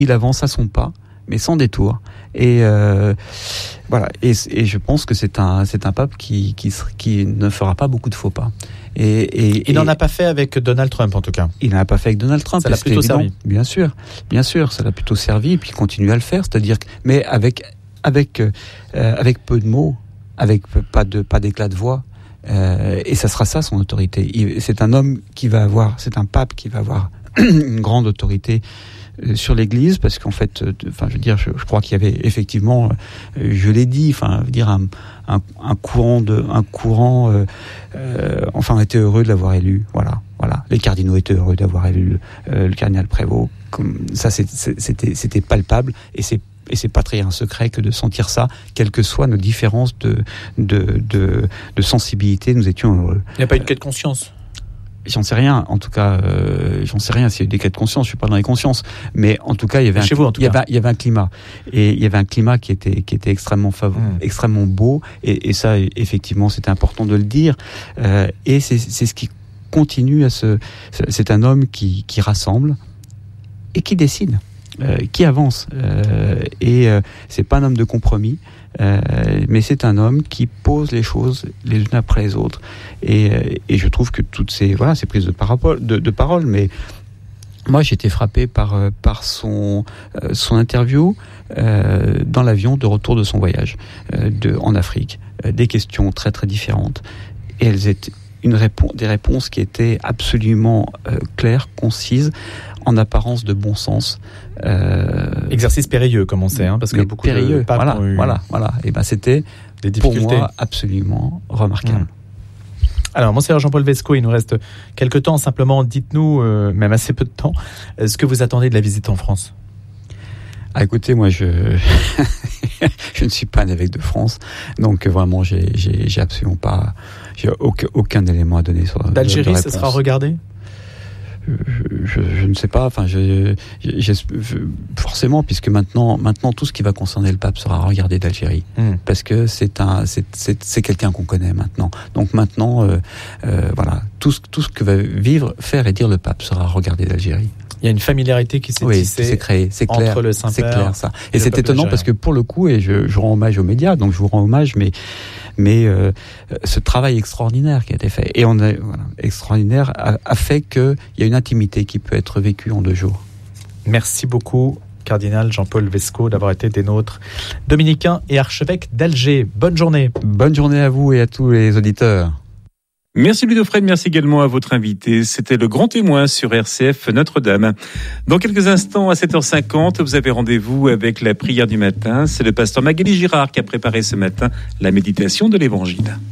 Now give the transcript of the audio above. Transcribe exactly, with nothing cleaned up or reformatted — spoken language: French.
il avance à son pas, mais sans détour. Et euh, voilà. Et, et je pense que c'est un, c'est un pape qui, qui, qui ne fera pas beaucoup de faux pas. Et, et, il et, n'en a pas fait avec Donald Trump, en tout cas. Il n'en a pas fait avec Donald Trump. Ça l'a plutôt évident. servi. Bien sûr, bien sûr, ça l'a plutôt servi. Et puis il continue à le faire, c'est-à-dire, que, mais avec avec euh, avec peu de mots, avec pas de pas d'éclat de voix. Euh, et ça sera ça son autorité. Il, c'est un homme qui va avoir, c'est un pape qui va avoir une grande autorité sur l'Église, parce qu'en fait, enfin, je veux dire, je, je crois qu'il y avait effectivement, je l'ai dit, enfin, je veux dire, un, un, un courant de, un courant, euh, euh, enfin, on était heureux de l'avoir élu, voilà, voilà. Les cardinaux étaient heureux d'avoir élu euh, le cardinal Prévost. Comme ça, c'est, c'était, c'était palpable, et c'est Et c'est pas très un secret que de sentir ça, quelles que soient nos différences de de de, de sensibilité, nous étions heureux. Il n'y a pas eu de quête de conscience. J'en sais rien, en tout cas, euh, j'en sais rien s'il y a eu des cas de conscience, je suis pas dans les consciences, mais en tout cas, il y avait, Chez un, vous, en tout il y cas. avait, il y avait un climat, et il y avait un climat qui était, qui était extrêmement favorable, mmh. extrêmement beau, et, et ça, effectivement, c'était important de le dire, euh, et c'est, c'est ce qui continue à se, c'est un homme qui, qui rassemble et qui décide, euh, qui avance, euh, et euh, c'est pas un homme de compromis. Euh, mais c'est un homme qui pose les choses les unes après les autres, et, et je trouve que toutes ces voilà ces prises de parole, de, de parole, mais moi j'ai été frappé par par son euh, son interview euh, dans l'avion de retour de son voyage euh, de en Afrique, euh, des questions très très différentes, et elles étaient une réponse, des réponses qui étaient absolument euh, claires, concises, en apparence de bon sens. Euh, Exercice périlleux, comme on sait, hein, parce que beaucoup périlleux, de papes voilà, ont eu voilà, voilà. Et ben c'était des difficultés. Pour moi absolument remarquable. Mmh. Alors, Monseigneur Jean-Paul Vesco, il nous reste quelques temps. Simplement, dites-nous, euh, même assez peu de temps, euh, ce que vous attendez de la visite en France. Ah, écoutez, moi, je je ne suis pas un évêque de France, donc vraiment, j'ai j'ai, j'ai absolument pas, j'ai aucun, aucun élément à donner sur. D'Algérie, ça sera regardé. Je, je, je ne sais pas. Enfin, je, je, je, forcément, puisque maintenant, maintenant, tout ce qui va concerner le pape sera regardé d'Algérie, mmh. parce que c'est un, c'est, c'est, c'est quelqu'un qu'on connaît maintenant. Donc maintenant, euh, euh, voilà, tout ce, tout ce que va vivre, faire et dire le pape sera regardé d'Algérie. Il y a une familiarité qui s'est oui, tissée, qui s'est créée, c'est clair, entre le Saint-Père. C'est clair ça. Et, et c'est étonnant parce que pour le coup, et je, je rends hommage aux médias, donc je vous rends hommage, mais mais euh, ce travail extraordinaire qui a été fait, et on a voilà, extraordinaire, a, a fait qu'il y a une intimité qui peut être vécue en deux jours. Merci beaucoup, cardinal Jean-Paul Vesco, d'avoir été des nôtres, dominicain et archevêque d'Alger. Bonne journée. Bonne journée à vous et à tous les auditeurs. Merci Ludo Fred, merci également à votre invité. C'était le grand témoin sur R C F Notre-Dame. Dans quelques instants, à sept heures cinquante, vous avez rendez-vous avec la prière du matin. C'est le pasteur Magali Girard qui a préparé ce matin la méditation de l'Évangile.